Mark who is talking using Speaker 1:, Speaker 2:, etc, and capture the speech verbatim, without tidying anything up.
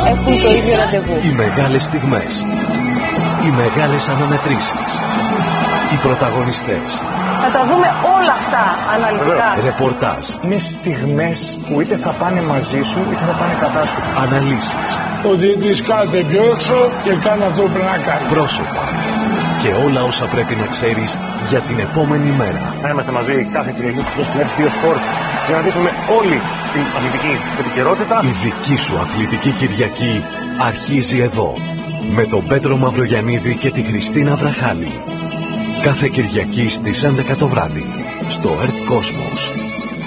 Speaker 1: έχουν το ίδιο ραντεβού.
Speaker 2: Οι μεγάλες στιγμές, οι μεγάλες αναμετρήσεις, οι πρωταγωνιστές.
Speaker 1: Θα τα δούμε όλα αυτά αναλυτικά.
Speaker 2: Ρεπορτάζ.
Speaker 3: Είναι στιγμές που είτε θα πάνε μαζί σου είτε θα πάνε κατά σου.
Speaker 2: Αναλύσεις.
Speaker 4: Ο διαιτητής κάθεται πιο έξω και κάνει αυτό που πρέπει να κάνει.
Speaker 2: Πρόσωπα. Και όλα όσα πρέπει να ξέρεις για την επόμενη μέρα.
Speaker 5: Θα είμαστε μαζί κάθε Κυριακή στο εφ μπι Sport για να δείχνουμε όλη την αθλητική επικαιρότητα.
Speaker 2: Η δική σου αθλητική Κυριακή αρχίζει εδώ. Με τον Πέτρο Μαυρογιαννίδη και τη Χριστίνα Βραχάλη. Κάθε Κυριακή στις έντεκα το βράδυ στο Earth Cosmos.